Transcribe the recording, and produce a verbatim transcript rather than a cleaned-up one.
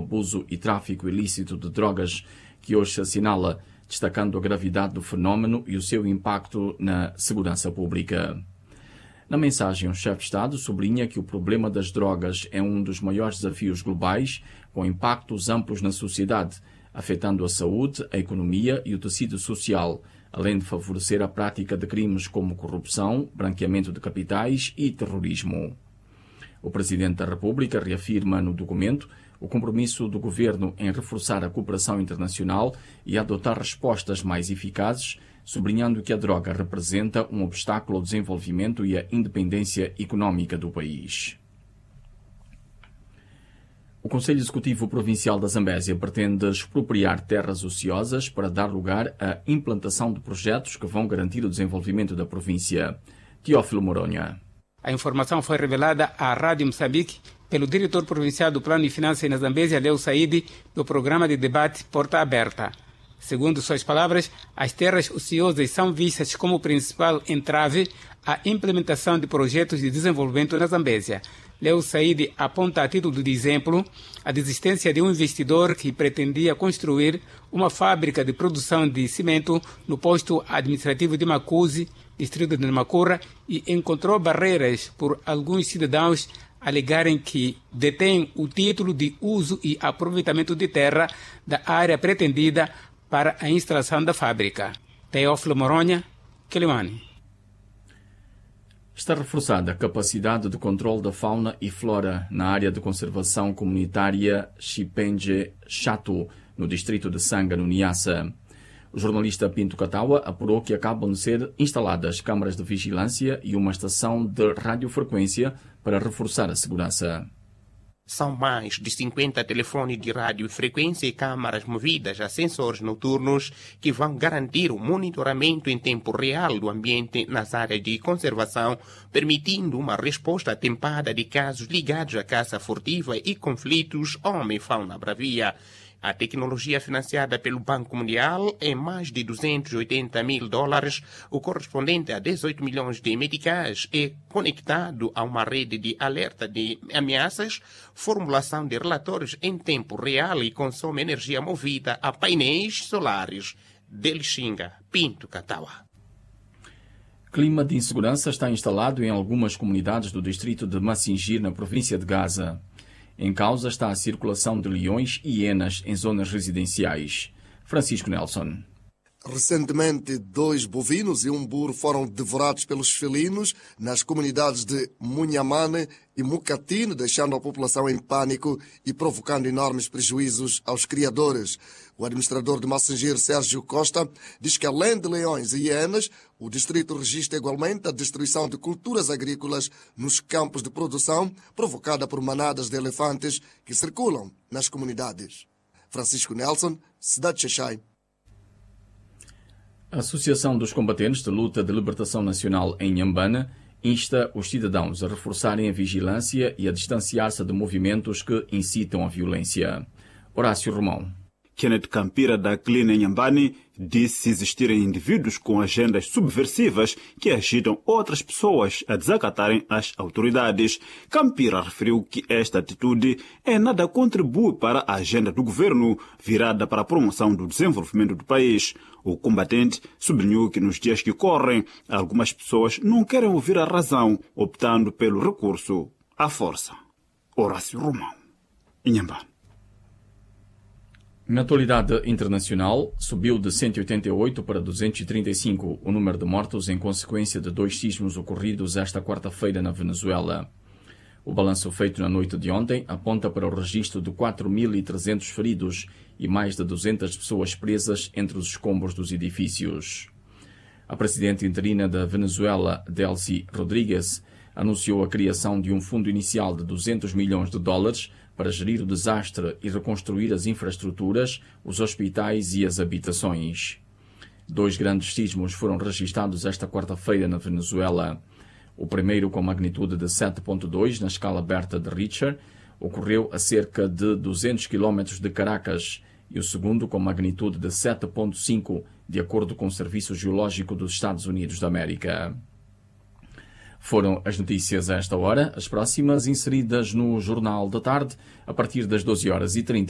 abuso e tráfico ilícito de drogas, que hoje se assinala, destacando a gravidade do fenómeno e o seu impacto na segurança pública. Na mensagem, o chefe de Estado sublinha que o problema das drogas é um dos maiores desafios globais, com impactos amplos na sociedade, afetando a saúde, a economia e o tecido social, além de favorecer a prática de crimes como corrupção, branqueamento de capitais e terrorismo. O Presidente da República reafirma no documento o compromisso do Governo em reforçar a cooperação internacional e adotar respostas mais eficazes, sublinhando que a droga representa um obstáculo ao desenvolvimento e à independência económica do país. O Conselho Executivo Provincial da Zambésia pretende expropriar terras ociosas para dar lugar à implantação de projetos que vão garantir o desenvolvimento da província. Teófilo Moronha. A informação foi revelada à Rádio Moçambique pelo diretor provincial do Plano e Finanças na Zambésia, Leo Saidi, do programa de debate Porta Aberta. Segundo suas palavras, as terras ociosas são vistas como principal entrave à implementação de projetos de desenvolvimento na Zambésia. Leo Saidi aponta a título de exemplo a desistência de um investidor que pretendia construir uma fábrica de produção de cimento no posto administrativo de Macuzi, distrito de Namacura, e encontrou barreiras por alguns cidadãos alegarem que detêm o título de uso e aproveitamento de terra da área pretendida para a instalação da fábrica. Teófilo Moronha, Quelimane. Está reforçada a capacidade de controle da fauna e flora na área de conservação comunitária Chipenge Chato, no distrito de Sanga, no Niassa. O jornalista Pinto Catawa apurou que acabam de ser instaladas câmaras de vigilância e uma estação de radiofrequência para reforçar a segurança. São mais de cinquenta telefones de radiofrequência e câmaras movidas a sensores noturnos que vão garantir o monitoramento em tempo real do ambiente nas áreas de conservação, permitindo uma resposta atempada de casos ligados à caça furtiva e conflitos homem-fauna bravia. A tecnologia financiada pelo Banco Mundial é mais de duzentos e oitenta mil dólares, o correspondente a dezoito milhões de meticais, é conectado a uma rede de alerta de ameaças, formulação de relatórios em tempo real e consome energia movida a painéis solares. De Lixinga, Pinto Catawa. Clima de insegurança está instalado em algumas comunidades do distrito de Massingir, na província de Gaza. Em causa está a circulação de leões e hienas em zonas residenciais. Francisco Nelson. Recentemente, dois bovinos e um burro foram devorados pelos felinos nas comunidades de Munhamane e Mucatine, deixando a população em pânico e provocando enormes prejuízos aos criadores. O administrador de Massingir, Sérgio Costa, diz que além de leões e hienas, o distrito registra igualmente a destruição de culturas agrícolas nos campos de produção, provocada por manadas de elefantes que circulam nas comunidades. Francisco Nelson, Cidade de Xaxai. A Associação dos Combatentes de Luta de Libertação Nacional em Inhambane insta os cidadãos a reforçarem a vigilância e a distanciar-se de movimentos que incitam a violência. Horácio Romão. Kenneth Campira, da Clina Inhambane, disse existirem indivíduos com agendas subversivas que agitam outras pessoas a desacatarem as autoridades. Campira referiu que esta atitude em nada contribui para a agenda do governo virada para a promoção do desenvolvimento do país. O combatente sublinhou que nos dias que correm, algumas pessoas não querem ouvir a razão, optando pelo recurso à força. Horácio Romão, Inhambane. Na atualidade internacional, subiu de cento e oitenta e oito para duzentos e trinta e cinco o número de mortos em consequência de dois sismos ocorridos esta quarta-feira na Venezuela. O balanço feito na noite de ontem aponta para o registro de quatro mil e trezentos feridos e mais de duzentas pessoas presas entre os escombros dos edifícios. A presidente interina da Venezuela, Delcy Rodrigues, anunciou a criação de um fundo inicial de duzentos milhões de dólares para gerir o desastre e reconstruir as infraestruturas, os hospitais e as habitações. Dois grandes sismos foram registrados esta quarta-feira na Venezuela. O primeiro, com magnitude de sete ponto dois na escala aberta de Richter, ocorreu a cerca de duzentos quilómetros de Caracas, e o segundo, com magnitude de sete ponto cinco, de acordo com o Serviço Geológico dos Estados Unidos da América. Foram as notícias a esta hora, as próximas inseridas no Jornal da Tarde, a partir das doze horas e trinta.